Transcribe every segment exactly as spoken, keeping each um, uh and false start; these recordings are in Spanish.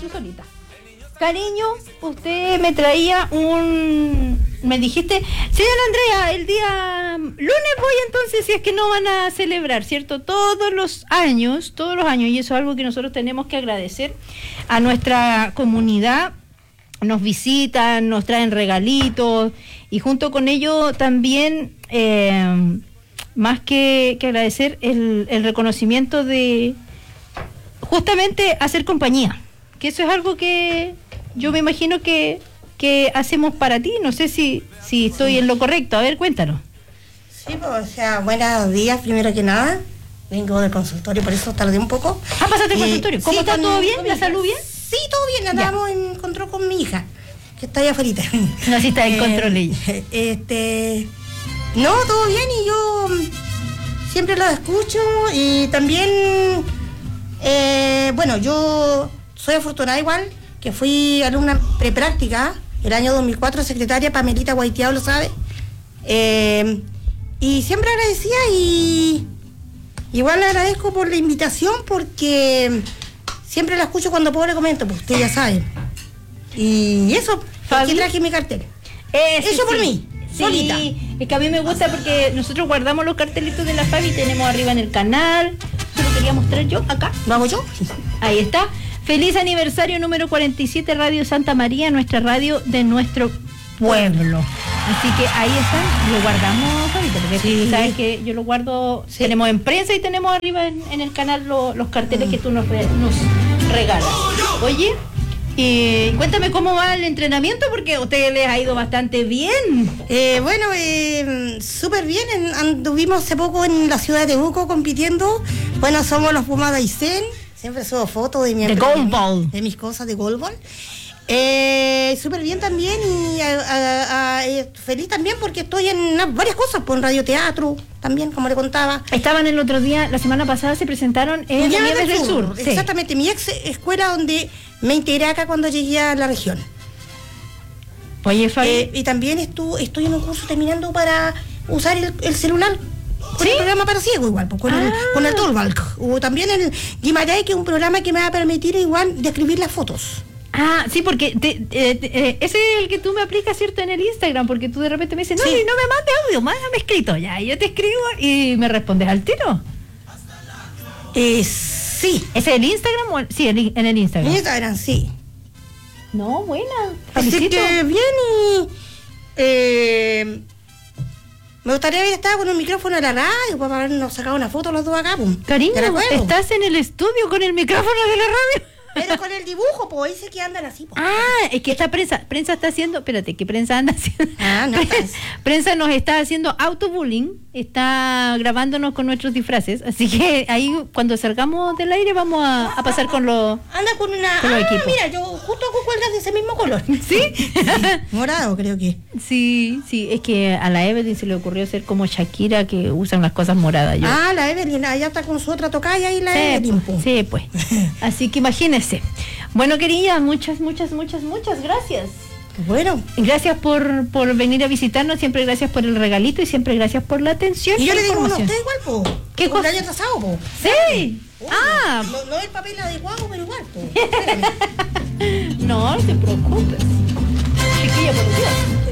así solita. Cariño, usted me traía un... Me dijiste, señora Andrea, el día lunes voy entonces, si es que no van a celebrar, ¿cierto? Todos los años, todos los años, y eso es algo que nosotros tenemos que agradecer a nuestra comunidad. Nos visitan, nos traen regalitos, y junto con ello también, eh, más que, que agradecer, el, el reconocimiento de justamente hacer compañía, que eso es algo que yo me imagino que, que hacemos para ti. No sé si, si estoy sí. en lo correcto. A ver, cuéntanos. Sí, pues, o sea, buenos días, primero que nada. Vengo del consultorio, por eso tardé un poco. Ah, pasaste al consultorio. ¿Cómo sí, está? con, ¿Todo bien? ¿La salud bien? Sí, todo bien. Andábamos en encontró con mi hija, que está allá afuera. No, sí está en eh, control ella. Este... No, todo bien, y yo siempre lo escucho, y también... Eh, bueno, yo soy afortunada igual, que fui alumna prepráctica el año dos mil cuatro, secretaria Pamelita Guaitiao, lo sabe. Eh, y siempre agradecía, y igual le agradezco por la invitación, porque siempre la escucho cuando puedo, le comento, pues usted ya sabe. Y eso, aquí traje mi cartel. Eh, eso sí, por sí. mí, sí, solita. Es que a mí me gusta porque nosotros guardamos los cartelitos de la Fabi, tenemos arriba en el canal. Yo lo quería mostrar yo, acá. ¿Vamos yo? Ahí está. Feliz aniversario número cuarenta y siete, Radio Santa María, nuestra radio de nuestro pueblo. Así que ahí están, lo guardamos, Fabito, porque sí. sabes que yo lo guardo, sí. tenemos en prensa y tenemos arriba en, en el canal lo, los carteles mm. que tú nos, nos regalas. Oye, eh, cuéntame cómo va el entrenamiento, porque a ustedes les ha ido bastante bien. Eh, bueno, eh, súper bien, anduvimos hace poco en la ciudad de Temuco compitiendo. Bueno, somos los Pumas de Aysén. Siempre subo fotos de, mi de, de, de mis cosas de goalball. Eh, Súper bien también, y a, a, a, eh, feliz también porque estoy en una, varias cosas, por radioteatro también, como le contaba. Estaban el otro día, la semana pasada se presentaron en Nieves del, del Sur. sur. Exactamente, sí. Mi ex escuela donde me integré acá cuando llegué a la región. Oye, Fabi. Eh, y también estu, estoy en un curso terminando para usar el, el celular. Con ¿Sí? el programa para ciego igual, pues, con, ah. el, con el Tolvalk. O también el Gimaray, que es un programa que me va a permitir igual describir las fotos. Ah, sí, porque te, te, te, ese es el que tú me aplicas, ¿cierto? En el Instagram, porque tú de repente me dices, no, sí. no me mandes audio, mándame escrito. Ya, y yo te escribo y me respondes al tiro. Eh, sí. ¿Ese es el Instagram o el, sí, el, en el Instagram? En Instagram, sí. No, buena. Felicito. Así que bien, y... Eh, me gustaría haber estado con el micrófono a la radio para habernos sacado una foto los dos acá, pues. Cariño, estás en el estudio con el micrófono de la radio. Pero con el dibujo, pues, dice que andan así, po. Ah, es que esta prensa, prensa está haciendo, espérate, ¿qué prensa anda haciendo? Ah, no estás. Prensa nos está haciendo autobullying, está grabándonos con nuestros disfraces, así que ahí cuando salgamos del aire vamos a, a pasar con los Anda con una, con los ah, equipos. Mira, yo justo con cuelgas de ese mismo color. ¿Sí? Sí, morado creo que. Sí, sí, es que a la Evelyn se le ocurrió ser como Shakira, que usan las cosas moradas. Yo. Ah, la Evelyn, allá está con su otra tocaya y la sí, Evelyn. Pues, sí, pues. Así que imagínense. Bueno, querida, muchas, muchas, muchas, muchas gracias. Bueno. Gracias por, por venir a visitarnos, siempre gracias por el regalito y siempre gracias por la atención. Y yo le digo a usted igual, po. ¿Qué cosa? El año pasado, po. Sí. Uy, ah. No, no el papel adecuado, pero igual, po. No, no te preocupes. Chiquilla, por Dios.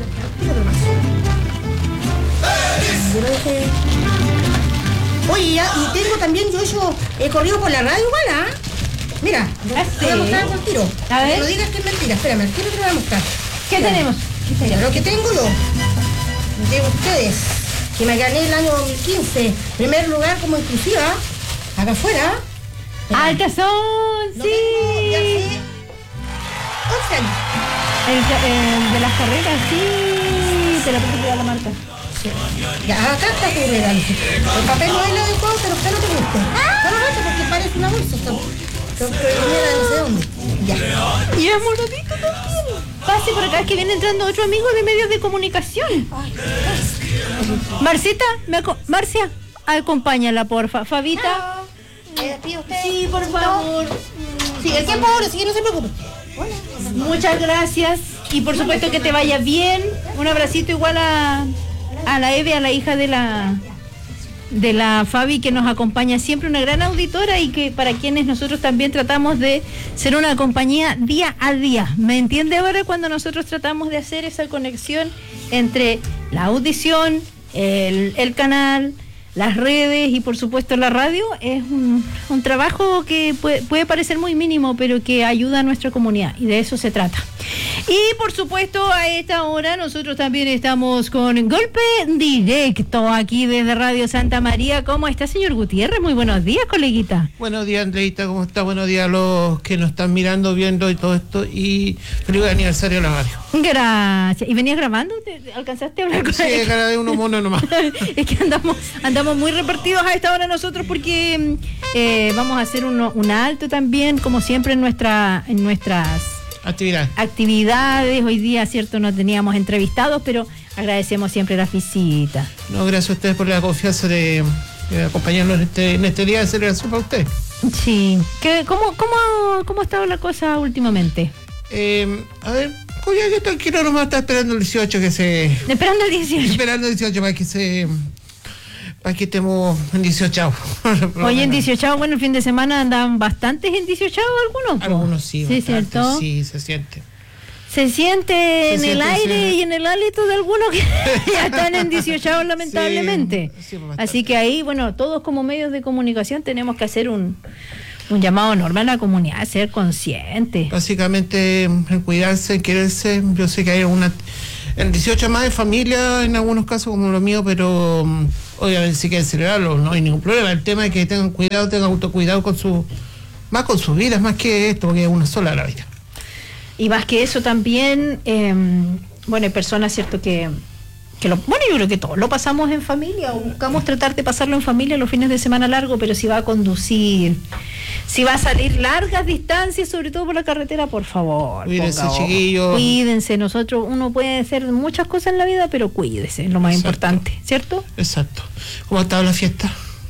Oye, ya, y tengo también, yo hecho, he corrido por la radio igual, ¿ah? Mira, ¿Ah, te voy a mostrar algo al tiro. A ver. No digas que es mentira, espérame, al tiro te lo voy a mostrar. ¿Qué mira, tenemos? Mira, lo que tengo yo, de ustedes, que me gané el año dos mil quince, primer lugar como exclusiva, acá afuera. ¡Altazón! Sí. Tengo, ya sé, once años. El, el de las carreras, sí. Te la puedo dar la marca. Sí. Ya, acá está tu regalo. El papel no es el adecuado, pero usted no te guste. No lo hace porque parece una bolsa. Creo que venía de no sé dónde. Ya. Y es moradito también. Pase por acá, que viene entrando otro amigo de medios de comunicación. Ay, Marcita, me aco- Marcia, acompáñala, porfa. Fabita. ¿Me despide usted? Sí, por favor. Sí, el tiempo ahora, así que no se preocupe. Hola. Muchas gracias. Y por supuesto que te vaya bien. Un abracito igual a, a la Eve, a la hija de la de la Fabi, que nos acompaña siempre, una gran auditora y que para quienes nosotros también tratamos de ser una compañía día a día. ¿Me entiende ahora cuando nosotros tratamos de hacer esa conexión entre la audición, el, el canal, las redes y por supuesto la radio? Es un, un trabajo que puede, puede parecer muy mínimo, pero que ayuda a nuestra comunidad y de eso se trata. Y por supuesto a esta hora nosotros también estamos con Golpe Directo aquí desde Radio Santa María. ¿Cómo está, señor Gutiérrez? Muy buenos días, coleguita. Buenos días, Andreita, ¿cómo está? Buenos días a los que nos están mirando, viendo y todo esto, y feliz aniversario de la radio. Gracias. ¿Y venías grabando? ¿Te alcanzaste a hablar con Sí, él? cara de uno mono nomás. Es que andamos andamos muy repartidos a esta hora nosotros porque eh, vamos a hacer uno, un alto también, como siempre en nuestra en nuestras Actividad. actividades. Hoy día, cierto, no teníamos entrevistados, pero agradecemos siempre la visita. No, gracias a ustedes por la confianza de, de acompañarnos en este, en este día de celebración para ustedes. Sí. ¿Qué, cómo, cómo, ¿Cómo ha estado la cosa últimamente? Eh, a ver, oye, yo tranquilo nomás, está esperando el dieciocho que se... Esperando el dieciocho. Esperando el dieciocho para que se... Para que estemos en dieciocho. Oye, en dieciocho, bueno, el fin de semana andan bastantes en dieciocho algunos. ¿Po? Algunos sí, sí, bastante, ¿cierto? Sí, se siente. Se siente Se en siente, el aire sí. y en el hálito de algunos que ya están en dieciocho lamentablemente. Sí, sí, bastante. Así que ahí, bueno, todos como medios de comunicación tenemos que hacer un, un llamado enorme a la comunidad, a ser conscientes. Básicamente, en cuidarse, en quererse. Yo sé que hay una... El dieciocho más de familia, en algunos casos como lo mío, pero um, obviamente si quieren celebrarlo, no hay ningún problema. El tema es que tengan cuidado, tengan autocuidado con su... Más con sus vidas, más que esto, porque es una sola la vida. Y más que eso también, eh, bueno, hay personas, ¿cierto?, que, que lo, bueno, yo creo que todos lo pasamos en familia, o buscamos tratar de pasarlo en familia los fines de semana largo, pero si va a conducir, si va a salir largas distancias, sobre todo por la carretera, por favor, Cuídense, ponga ojo. chiquillos. Cuídense. Nosotros, uno puede hacer muchas cosas en la vida, pero cuídese, es lo más Exacto. importante, ¿cierto? Exacto. ¿Cómo ha estado la fiesta?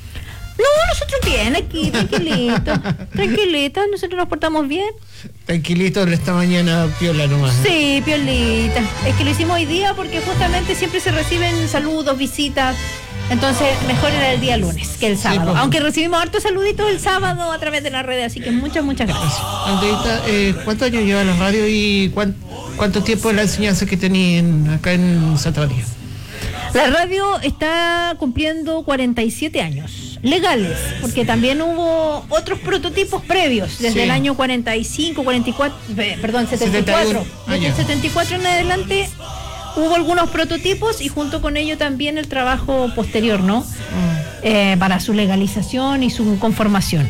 No, nosotros bien aquí, tranquilitos, tranquilitos, nosotros nos portamos bien. Tranquilito, esta mañana piola nomás. ¿eh? Sí, piolita. Es que lo hicimos hoy día porque justamente siempre se reciben saludos, visitas. Entonces, mejor era el día lunes que el sábado. pues. Aunque recibimos hartos saluditos el sábado a través de las redes. Así que muchas, muchas gracias. Andreita, eh, ¿cuántos años lleva la radio y cuán, cuánto tiempo es la enseñanza que tenían acá en Santa María? La radio está cumpliendo cuarenta y siete años legales, porque también hubo otros prototipos previos, desde Sí. el año cuarenta y cinco, cuarenta y cuatro, eh, perdón, setenta y cuatro. setenta y uno. Ah, Desde ya. el setenta y cuatro en adelante hubo algunos prototipos y junto con ello también el trabajo posterior, ¿no? Mm. Eh, para su legalización y su conformación.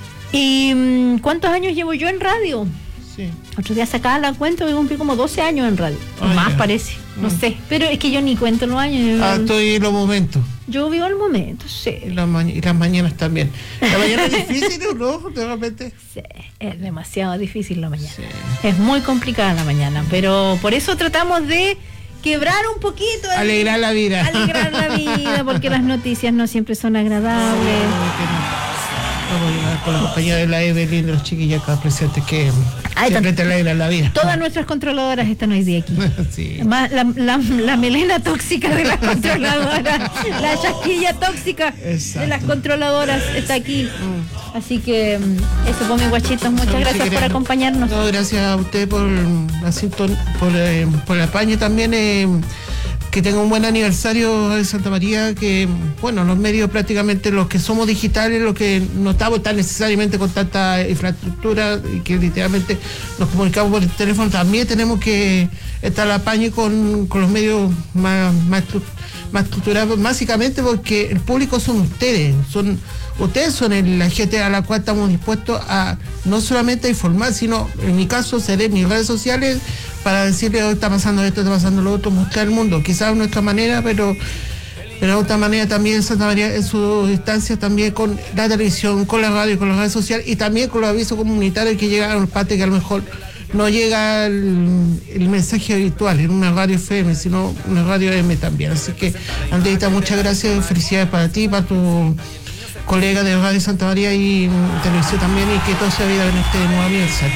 ¿Y mm, cuántos años llevo yo en radio? Sí. Otro día sacaba la cuenta y cumplí como doce años en radio. O Ah, más ya. parece, no Mm. sé. Pero es que yo ni cuento los años. Ah, estoy en los momentos. Yo vivo el momento, Y sí. las, ma- y las mañanas también. La mañana es difícil, ¿no? De repente. Sí, es demasiado difícil la mañana. Sí. Es muy complicada la mañana, pero por eso tratamos de quebrar un poquito. el- Alegrar la vida. Alegrar la vida, porque las noticias no siempre son agradables. Vamos a llegar con la compañía de la Evelyn, de los chiquillos acá presentes que Ay, siempre tan- te alegran la vida. Todas nuestras controladoras están hoy día aquí. Sí. Más La, la, la melena tóxica de las controladoras, la chasquilla tóxica Exacto. de las controladoras está aquí. Así que mm, eso, pues, mis guachitos, muchas No, gracias sí, por queremos. acompañarnos. No, gracias a usted por la sinton- por, eh, por el apaño también. eh, que tenga un buen aniversario de Santa María, que bueno, los medios prácticamente, los que somos digitales, los que no estamos tan necesariamente con tanta infraestructura y que literalmente nos comunicamos por el teléfono, también tenemos que estar al apaño con, con los medios más, más, estru- más estructurados, básicamente porque el público son ustedes, son ustedes son el- la gente a la cual estamos dispuestos a no solamente a informar, sino en mi caso seré en mis redes sociales para decirle, oh, está pasando esto, está pasando lo otro, mostrar el mundo, quizás de nuestra manera, pero pero de otra manera también Santa María en sus instancias también con la televisión, con la radio, con las redes sociales y también con los avisos comunitarios que llegan a los partes que a lo mejor no llega el, el mensaje habitual en una radio F M, sino una radio M también. Así que, Andreita, muchas gracias, felicidades para ti, para tu colega de Radio Santa María y televisión también, y que todo sea vida en este nuevo aniversario.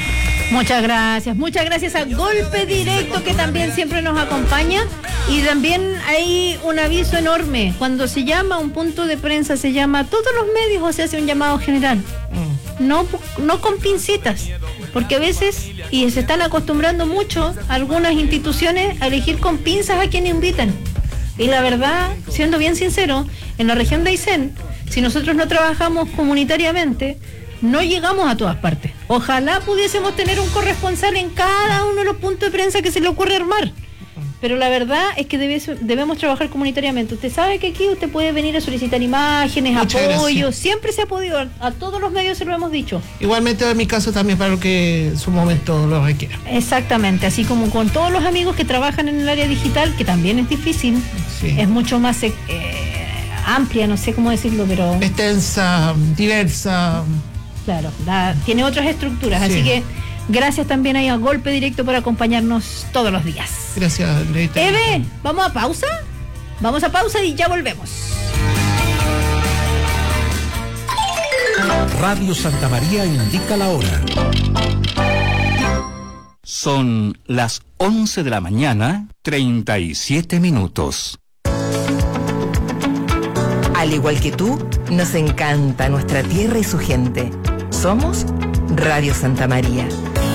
Muchas gracias, muchas gracias a Golpe Directo, que también siempre nos acompaña. Y también hay un aviso enorme: cuando se llama un punto de prensa, se llama a todos los medios o se hace un llamado general. Mm. No, no con pincitas, porque a veces, y se están acostumbrando mucho algunas instituciones a elegir con pinzas a quien invitan. Y la verdad, siendo bien sincero, en la región de Aysén, si nosotros no trabajamos comunitariamente, no llegamos a todas partes. Ojalá pudiésemos tener un corresponsal en cada uno de los puntos de prensa que se le ocurre armar. Pero la verdad es que debe, debemos trabajar comunitariamente. Usted sabe que aquí usted puede venir a solicitar imágenes, apoyo. Siempre se ha podido, a, a todos los medios se lo hemos dicho. Igualmente en mi caso también para lo que en su momento lo requiera. Exactamente, así como con todos los amigos que trabajan en el área digital, que también es difícil, sí. Es mucho más eh, amplia, no sé cómo decirlo, pero... extensa, diversa. Claro, da, tiene otras estructuras, sí. Así que... gracias también ahí a Golpe Directo por acompañarnos todos los días. Gracias, Andreita. Eve, ¿vamos a pausa? Vamos a pausa y ya volvemos. Radio Santa María indica la hora. Son las once de la mañana, treinta y siete minutos. Al igual que tú, nos encanta nuestra tierra y su gente. Somos Radio Santa María.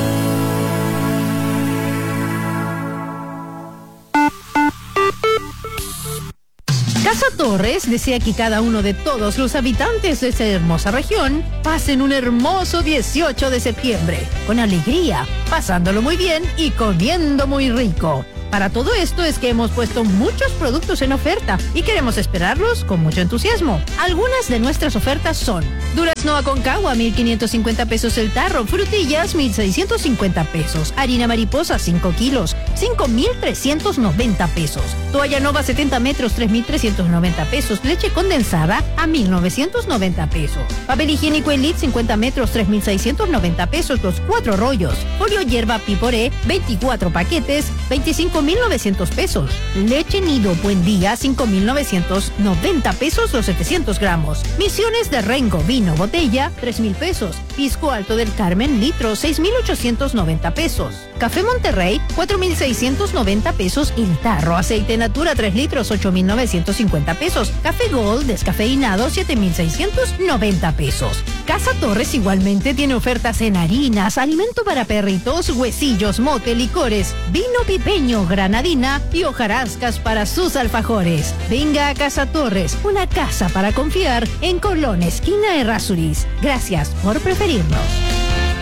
Casa Torres desea que cada uno de todos los habitantes de esta hermosa región pasen un hermoso dieciocho de septiembre, con alegría, pasándolo muy bien y comiendo muy rico. Para todo esto es que hemos puesto muchos productos en oferta y queremos esperarlos con mucho entusiasmo. Algunas de nuestras ofertas son: durazno Aconcagua, mil quinientos cincuenta pesos el tarro; frutillas, mil seiscientos cincuenta pesos; harina mariposa, cinco kilos, cinco mil trescientos noventa pesos; toalla Nova setenta metros, tres mil trescientos noventa pesos; leche condensada a mil novecientos noventa pesos; papel higiénico Elite cincuenta metros, tres mil seiscientos noventa pesos los cuatro rollos; folio hierba Piporé, veinticuatro paquetes, veinticinco mil novecientos pesos; leche Nido Buen Día, cinco mil novecientos noventa pesos los setecientos gramos; misiones de Rengo vino botella, tres mil pesos; pisco Alto del Carmen litro, seis mil ochocientos noventa pesos; café Monterrey, cuatro mil seiscientos noventa pesos el tarro; aceite Natura tres litros, ocho mil novecientos cincuenta pesos; café Gold descafeinado, siete mil seiscientos noventa pesos. Casa Torres igualmente tiene ofertas en harinas, alimento para perritos, huesillos, mote, licores, vino pipeño, granadina y hojarascas para sus alfajores. Venga a Casa Torres, una casa para confiar, en Colón, esquina Errázuriz. Gracias por preferirnos.